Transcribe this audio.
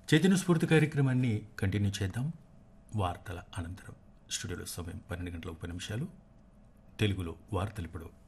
చైతన్య స్ఫూర్తి కార్యక్రమాన్ని కంటిన్యూ చేద్దాం. వార్తల అనంతరం స్టూడియోలో సమయం 12 గంటల 30 నిమిషాలు. తెలుగులో వార్తలు ఇప్పుడు.